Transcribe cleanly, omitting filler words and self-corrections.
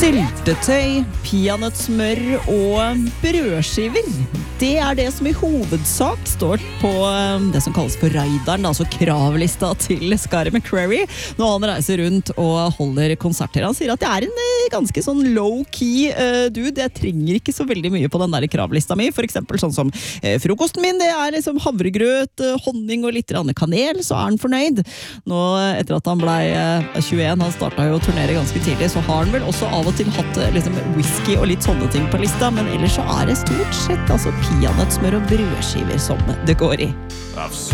Syltetøy, peanøttsmør og brødskiver. Det det som i hovedsak står på det som kalles for raideren, altså kravlista til Scary McCreary, når han reiser rundt og holder konserter. Han sier at det en ganske sånn low-key dude. Jeg trenger ikke så veldig mye på den der kravlista mi. For eksempel sånn som frokosten min, det liksom havregrøt, honning og litt kanel, så han fornøyd. Nå, etter at han ble 21, han startet jo å turnere ganske tidlig, så har han vel også av og til hatt liksom whisky og litt sånne ting på lista, men ellers så det stort sett altså peanøttsmør og brødskiver som det går i.